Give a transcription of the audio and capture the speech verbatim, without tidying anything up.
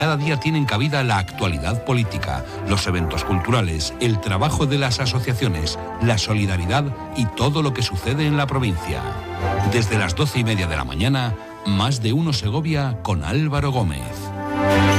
Cada día tienen cabida la actualidad política, los eventos culturales, el trabajo de las asociaciones, la solidaridad y todo lo que sucede en la provincia. Desde las doce y media de la mañana, Más de Uno Segovia con Álvaro Gómez.